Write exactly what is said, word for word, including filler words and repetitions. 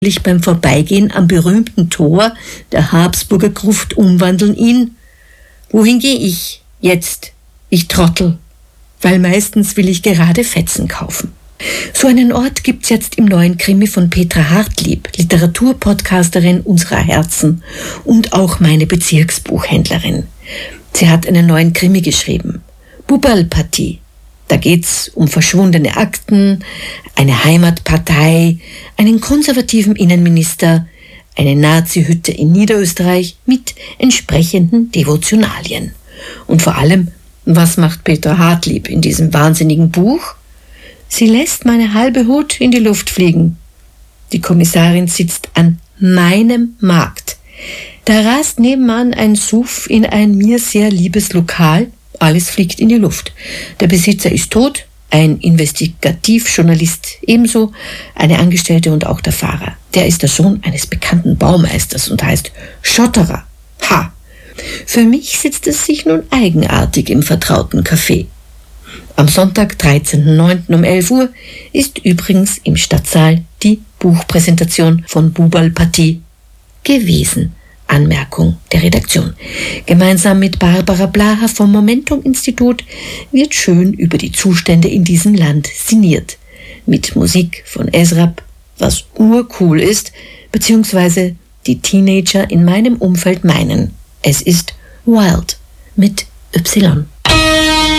beim Vorbeigehen am berühmten Tor der Habsburger Gruft umwandeln in: Wohin gehe ich jetzt, ich Trottel? Weil meistens will ich gerade Fetzen kaufen. So einen Ort gibt's jetzt im neuen Krimi von Petra Hartlieb, Literaturpodcasterin unserer Herzen und auch meine Bezirksbuchhändlerin. Sie hat einen neuen Krimi geschrieben, Bubalpartie. Da geht's um verschwundene Akten, eine Heimatpartei, einen konservativen Innenminister, eine Nazi-Hütte in Niederösterreich mit entsprechenden Devotionalien. Und vor allem, was macht Petra Hartlieb in diesem wahnsinnigen Buch? Sie lässt meine halbe Hut in die Luft fliegen. Die Kommissarin sitzt an meinem Markt. Da rast nebenan ein Suff in ein mir sehr liebes Lokal. Alles fliegt in die Luft. Der Besitzer ist tot, ein Investigativjournalist ebenso, eine Angestellte und auch der Fahrer. Der ist der Sohn eines bekannten Baumeisters und heißt Schotterer. Ha! Für mich sitzt es sich nun eigenartig im vertrauten Café. Am Sonntag, dreizehnten neunten um elf Uhr, ist übrigens im Stadtsaal die Buchpräsentation von Bubalpartie gewesen. Anmerkung der Redaktion. Gemeinsam mit Barbara Blaha vom Momentum-Institut wird schön über die Zustände in diesem Land sinniert. Mit Musik von Ezrab, was urcool ist, beziehungsweise die Teenager in meinem Umfeld meinen. Es ist Wild mit Y.